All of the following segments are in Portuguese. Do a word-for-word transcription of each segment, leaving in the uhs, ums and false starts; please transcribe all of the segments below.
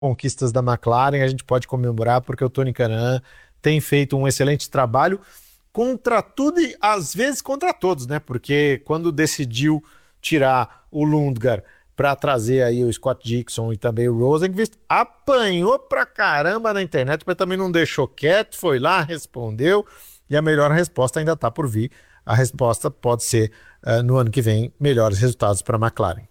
conquistas da McLaren, a gente pode comemorar porque o Tony Kanaan tem feito um excelente trabalho contra tudo e às vezes contra todos, né? Porque quando decidiu tirar o Lundgaard para trazer aí o Scott Dixon e também o Rosenqvist, apanhou pra caramba na internet, mas também não deixou quieto, foi lá, respondeu, e a melhor resposta ainda está por vir. A resposta pode ser, uh, no ano que vem, melhores resultados para a McLaren.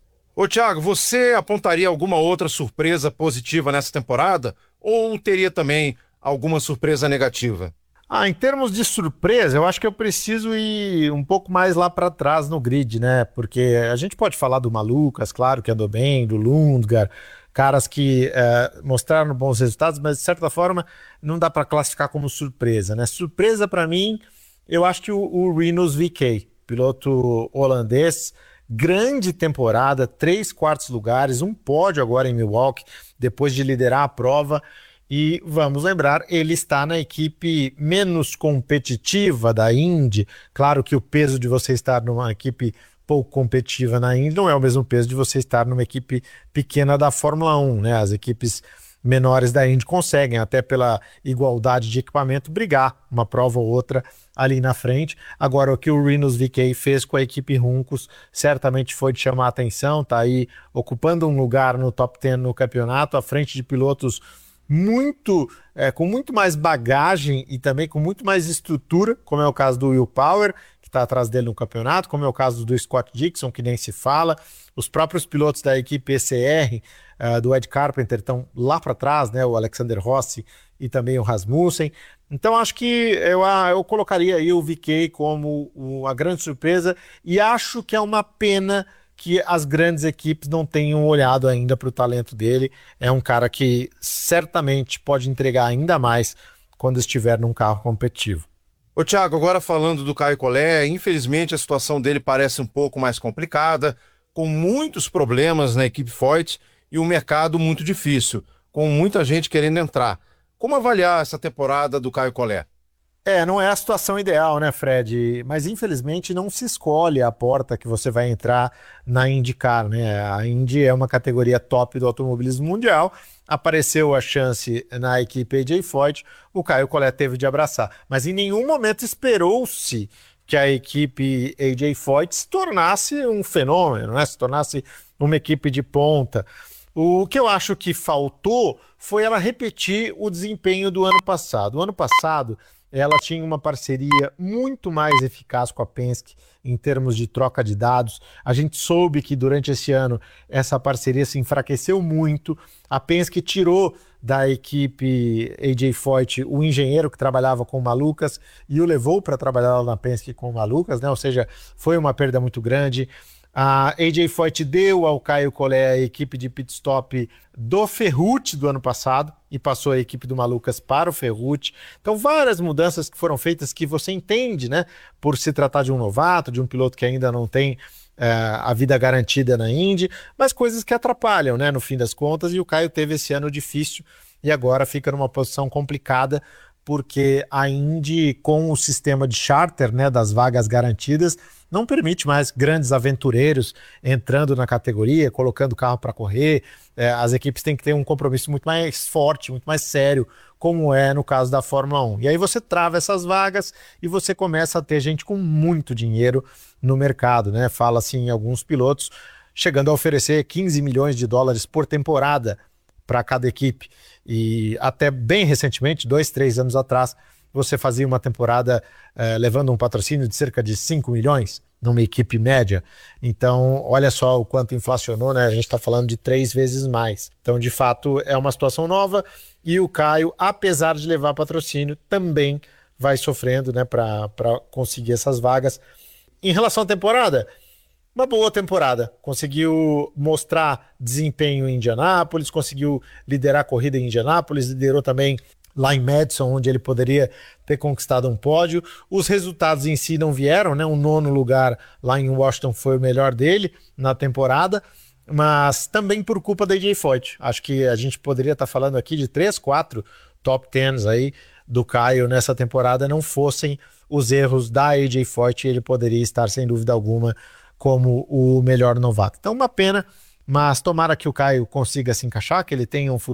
Ô Thiago, você apontaria alguma outra surpresa positiva nessa temporada? Ou teria também alguma surpresa negativa? Ah, em termos de surpresa, eu acho que eu preciso ir um pouco mais lá para trás no grid, né? Porque a gente pode falar do Malucas, claro, que andou bem, do Lundgaard, caras que eh, mostraram bons resultados, mas de certa forma não dá para classificar como surpresa, né? Surpresa para mim, eu acho que o, o Rinus V K, piloto holandês, grande temporada, três quartos lugares, um pódio agora em Milwaukee, depois de liderar a prova. E vamos lembrar, ele está na equipe menos competitiva da Indy. Claro que o peso de você estar numa equipe pouco competitiva na Indy não é o mesmo peso de você estar numa equipe pequena da Fórmula um, né? As equipes menores da Indy conseguem, até pela igualdade de equipamento, brigar uma prova ou outra ali na frente. Agora, o que o Rinus V K fez com a equipe Juncos certamente foi de chamar a atenção, tá aí ocupando um lugar no top dez no campeonato, à frente de pilotos muito, é, com muito mais bagagem e também com muito mais estrutura, como é o caso do Will Power, que está atrás dele no campeonato, como é o caso do Scott Dixon, que nem se fala. Os próprios pilotos da equipe E C R, uh, do Ed Carpenter, estão lá para trás, né? O Alexander Rossi e também o Rasmussen. Então acho que eu, eu colocaria aí o V K como uma grande surpresa e acho que é uma pena que as grandes equipes não tenham olhado ainda para o talento dele. É um cara que certamente pode entregar ainda mais quando estiver num carro competitivo. Ô Thiago, agora falando do Caio Collet, infelizmente a situação dele parece um pouco mais complicada, com muitos problemas na equipe Foyt e um mercado muito difícil, com muita gente querendo entrar. Como avaliar essa temporada do Caio Collet? É, não é a situação ideal, né, Fred? Mas infelizmente não se escolhe a porta que você vai entrar na IndyCar, né? A Indy é uma categoria top do automobilismo mundial. Apareceu a chance na equipe A J Foyt, o Caio Collet teve de abraçar. Mas em nenhum momento esperou-se que a equipe A J Foyt se tornasse um fenômeno, né? Se tornasse uma equipe de ponta. O que eu acho que faltou foi ela repetir o desempenho do ano passado. O ano passado ela tinha uma parceria muito mais eficaz com a Penske em termos de troca de dados. A gente soube que durante esse ano essa parceria se enfraqueceu muito. A Penske tirou da equipe A J Foyt o engenheiro que trabalhava com o Malucas e o levou para trabalhar lá na Penske com o Malucas, né? Ou seja, foi uma perda muito grande. A A J Foyt deu ao Caio Collet a equipe de pit stop do Ferrucci do ano passado e passou a equipe do Malucas para o Ferrucci. Então, várias mudanças que foram feitas que você entende, né? Por se tratar de um novato, de um piloto que ainda não tem é, a vida garantida na Indy, mas coisas que atrapalham, né? No fim das contas, e o Caio teve esse ano difícil e agora fica numa posição complicada porque a Indy, com o sistema de charter, né, das vagas garantidas, não permite mais grandes aventureiros entrando na categoria, colocando o carro para correr. É, as equipes têm que ter um compromisso muito mais forte, muito mais sério, como é no caso da Fórmula um. E aí você trava essas vagas e você começa a ter gente com muito dinheiro no mercado, né? Fala-se em alguns pilotos chegando a oferecer quinze milhões de dólares por temporada para cada equipe. E até bem recentemente, dois, três anos atrás, você fazia uma temporada eh, levando um patrocínio de cerca de cinco milhões numa equipe média. Então, olha só o quanto inflacionou, né? A gente está falando de três vezes mais. Então, de fato, é uma situação nova e o Caio, apesar de levar patrocínio, também vai sofrendo, né, para conseguir essas vagas. Em relação à temporada, uma boa temporada, conseguiu mostrar desempenho em Indianápolis, conseguiu liderar a corrida em Indianápolis, liderou também lá em Madison, onde ele poderia ter conquistado um pódio. Os resultados em si não vieram, né? Um nono lugar lá em Washington foi o melhor dele na temporada, mas também por culpa da A J Foyt. Acho que a gente poderia estar falando aqui de três, quatro top dez aí do Caio nessa temporada, não fossem os erros da A J Foyt, ele poderia estar sem dúvida alguma como o melhor novato. Então uma pena, Mas tomara que o Caio consiga se encaixar, que ele tenha um